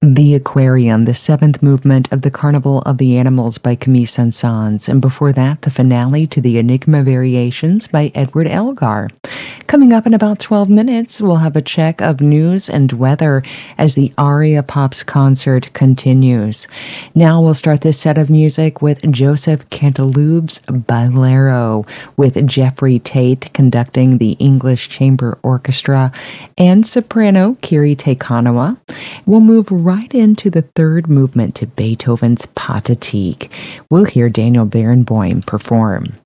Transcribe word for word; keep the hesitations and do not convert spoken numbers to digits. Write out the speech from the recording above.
The Aquarium, the seventh movement of the Carnival of the Animals by Camille Saint-Saëns, and before that, the finale to the Enigma Variations by Edward Elgar. Coming up in about twelve minutes, we'll have a check of news and weather as the Aria Pops concert continues. Now we'll start this set of music with Joseph Cantaloube's Bolero, with Jeffrey Tate conducting the English Chamber Orchestra and soprano Kiri Te Kanawa. We'll move right into the third movement to Beethoven's Pathetique. We'll hear Daniel Barenboim perform.